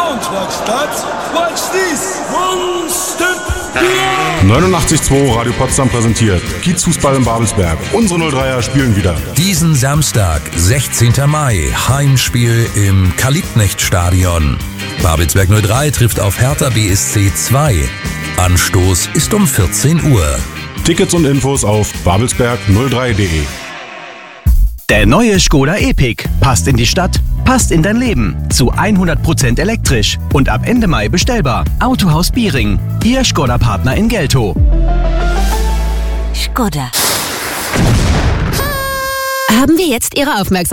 Soundwerkstatt. Watch this. One step beyond. 89.2 Radio Potsdam präsentiert Kiezfußball in Babelsberg. Unsere 03er spielen wieder. Diesen Samstag, 16. Mai, Heimspiel im Kalibknecht-Stadion. Babelsberg 03 trifft auf Hertha BSC 2. Anstoß ist um 14 Uhr. Tickets und Infos auf babelsberg03.de. Der neue Skoda Epic passt in die Stadt, passt in dein Leben. Zu 100% elektrisch und ab Ende Mai bestellbar. Autohaus Biering, Ihr Skoda-Partner in Geltow. Skoda. Haben wir jetzt Ihre Aufmerksamkeit?